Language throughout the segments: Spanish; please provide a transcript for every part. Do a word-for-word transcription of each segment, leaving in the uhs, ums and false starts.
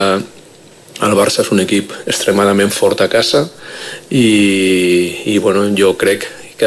El Barça és un equip extremadament fort a casa i, i bueno, jo crec que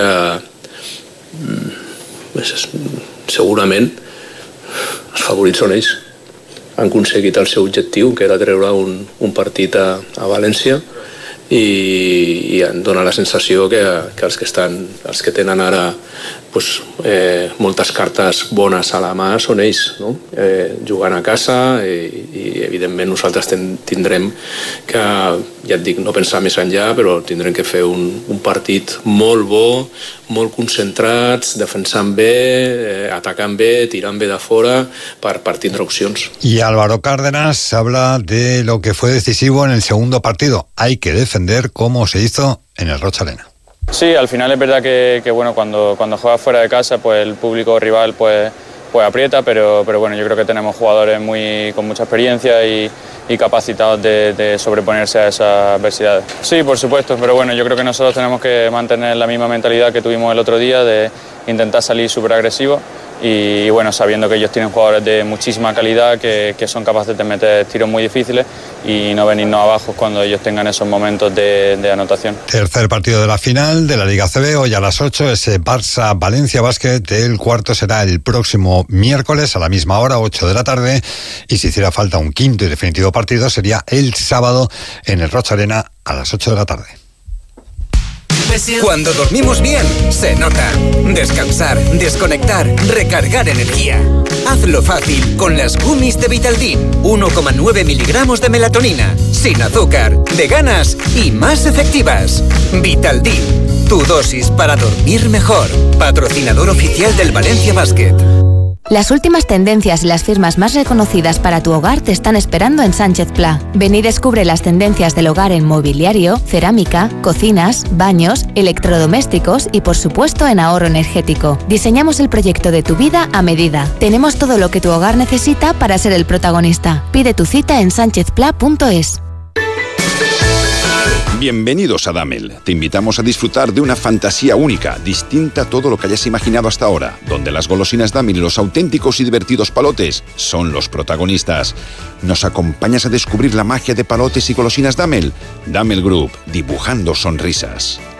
segurament els favorits són ells. Han aconseguit el seu objectiu, que era treure un, un partit a, a València, i, i em dona la sensació que, que els que estan, els que tenen ara pues, eh, moltes cartes bones a la mà són ells, no? eh, jugant a casa i, i evidentment nosaltres ten, tindrem que, ja et dic, no pensar més enllà, però tindrem que fer un, un partit molt bo, molt concentrats, defensant bé, eh, atacant bé, tirant bé de fora per, per tindre opcions. Y Álvaro Cárdenas habla de lo que fue decisivo en el segundo partido. Hay que defender como se hizo en el Rocha Arena. Sí, al final es verdad que, que bueno, cuando, cuando juegas fuera de casa, pues el público rival pues, pues aprieta, pero, pero bueno, yo creo que tenemos jugadores muy, con mucha experiencia y, y capacitados de, de sobreponerse a esas adversidades. Sí, por supuesto, pero bueno, yo creo que nosotros tenemos que mantener la misma mentalidad que tuvimos el otro día, de intentar salir súper agresivos y bueno, sabiendo que ellos tienen jugadores de muchísima calidad que, que son capaces de meter tiros muy difíciles y no venirnos abajo cuando ellos tengan esos momentos de, de anotación. Tercer partido de la final de la Liga C B, hoy a las ocho, ese Barça-Valencia Basket. El cuarto será el próximo miércoles a la misma hora, ocho de la tarde, y si hiciera falta un quinto y definitivo partido sería el sábado en el Rocha Arena a las ocho de la tarde. Cuando dormimos bien, se nota. Descansar, desconectar, recargar energía. Hazlo fácil con las gummies de Vitaldin. uno coma nueve miligramos de melatonina, sin azúcar, veganas y más efectivas. Vitaldin, tu dosis para dormir mejor. Patrocinador oficial del Valencia Basket. Las últimas tendencias y las firmas más reconocidas para tu hogar te están esperando en Sánchez Pla. Ven y descubre las tendencias del hogar en mobiliario, cerámica, cocinas, baños, electrodomésticos y por supuesto en ahorro energético. Diseñamos el proyecto de tu vida a medida. Tenemos todo lo que tu hogar necesita para ser el protagonista. Pide tu cita en sánchez pla punto es. Bienvenidos a Damel. Te invitamos a disfrutar de una fantasía única, distinta a todo lo que hayas imaginado hasta ahora, donde las golosinas Damel y los auténticos y divertidos palotes son los protagonistas. ¿Nos acompañas a descubrir la magia de palotes y golosinas Damel? Damel Group, dibujando sonrisas.